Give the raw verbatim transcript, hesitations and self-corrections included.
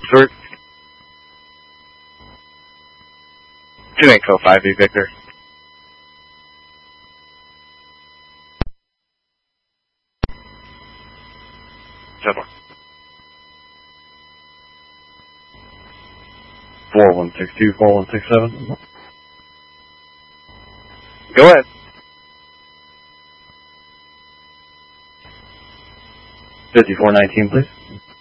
Short. two eight four five, be Victor. Seven. four one six two, four one six seven. Go ahead. fifty-four nineteen, please.